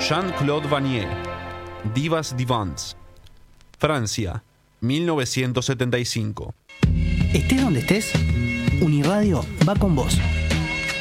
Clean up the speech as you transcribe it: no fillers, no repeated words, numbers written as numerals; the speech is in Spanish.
Jean-Claude Vanier, Divas Divans, Francia, 1975. Estés donde estés, Uniradio va con vos.